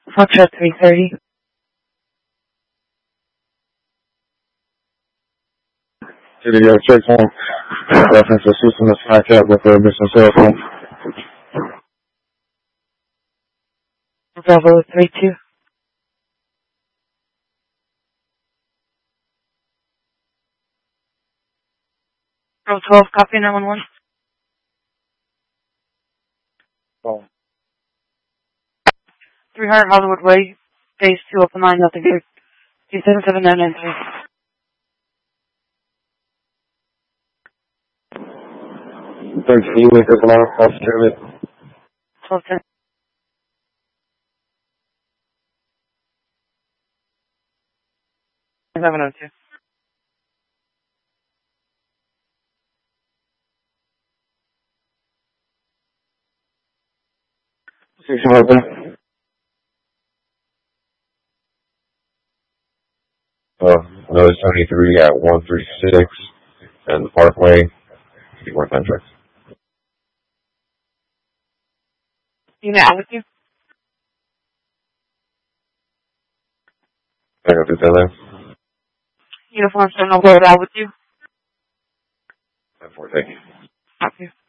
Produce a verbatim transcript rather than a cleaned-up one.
Foxtrot three thirty. City York check home. Reference to system is high cap with a missing cell phone. Bravo three two. Bravo twelve, copy nine one one. Oh. three hundred Hollywood Way, phase two, open line, nothing here. two seven seven nine nine three. thirteen, make up an hour, off Charlotte. twelve ten. seven oh two. Station open. Uh, another seventy-three at one three six and the Parkway. More contracts. Unit out with you. I got this there. Uniform seven oh four out with you. ten four, thank you. Copy.